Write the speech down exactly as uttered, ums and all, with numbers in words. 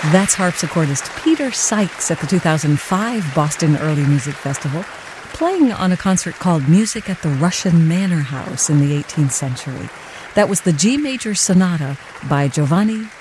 That's harpsichordist Peter Sykes at the two thousand five Boston Early Music Festival, playing on a concert called Music at the Russian Manor House in the eighteenth century. That was the G major sonata by Giovanni